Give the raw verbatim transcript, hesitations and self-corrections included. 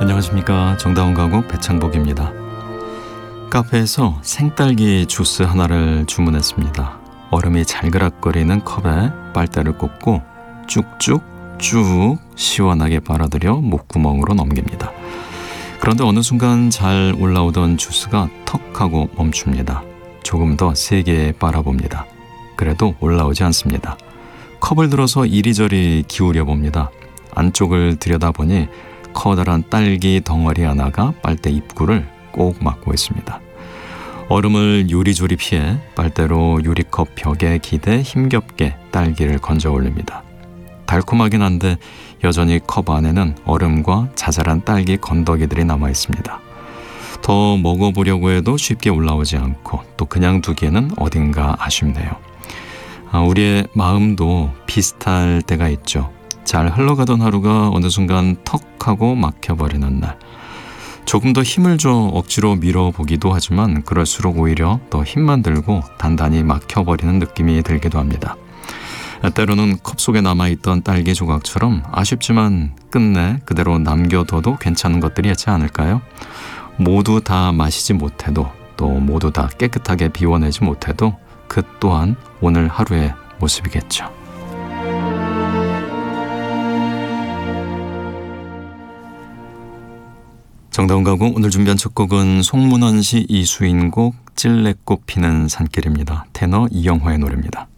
안녕하십니까. 정다운 가곡 배창복입니다. 카페에서 생딸기 주스 하나를 주문했습니다. 얼음이 잘그락거리는 컵에 빨대를 꽂고 쭉쭉 쭉 시원하게 빨아들여 목구멍으로 넘깁니다. 그런데 어느 순간 잘 올라오던 주스가 턱 하고 멈춥니다. 조금 더 세게 빨아봅니다. 그래도 올라오지 않습니다. 컵을 들어서 이리저리 기울여 봅니다. 안쪽을 들여다보니 커다란 딸기 덩어리 하나가 빨대 입구를 꼭 막고 있습니다. 얼음을 요리조리 피해 빨대로 유리컵 벽에 기대 힘겹게 딸기를 건져 올립니다. 달콤하긴 한데 여전히 컵 안에는 얼음과 자잘한 딸기 건더기들이 남아 있습니다. 더 먹어보려고 해도 쉽게 올라오지 않고 또 그냥 두기에는 어딘가 아쉽네요. 아, 우리의 마음도 비슷할 때가 있죠. 잘 흘러가던 하루가 어느 순간 턱 하고 막혀버리는 날. 조금 더 힘을 줘 억지로 밀어보기도 하지만 그럴수록 오히려 더 힘만 들고 단단히 막혀버리는 느낌이 들기도 합니다. 때로는 컵 속에 남아있던 딸기 조각처럼 아쉽지만 끝내 그대로 남겨둬도 괜찮은 것들이 있지 않을까요? 모두 다 마시지 못해도 또 모두 다 깨끗하게 비워내지 못해도 그 또한 오늘 하루의 모습이겠죠. 정다운 가곡 오늘 준비한 첫 곡은 송문원 씨 이수인 곡 찔레꽃 피는 산길입니다. 테너 이영화의 노래입니다.